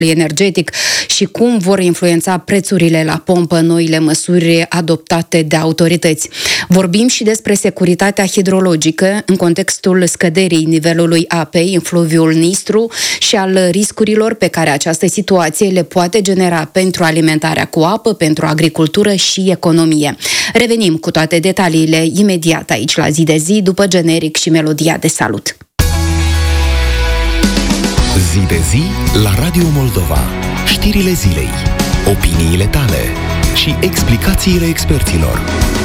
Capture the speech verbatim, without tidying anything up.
energetic și cum vor influența prețurile la pompă noile măsuri adoptate de autorități. Vorbim și despre securitatea hidrologică în contextul scăderii nivelului apei în fluviul Nistru și al riscurilor pe care această situație le poate genera pentru alimentarea cu apă, pentru agricultură și economie. Revenim cu toate detaliile imediat aici la Zi de Zi, după generic și melodia de salut. Zi de Zi la Radio Moldova. Știrile zilei, opiniile tale și explicațiile experților.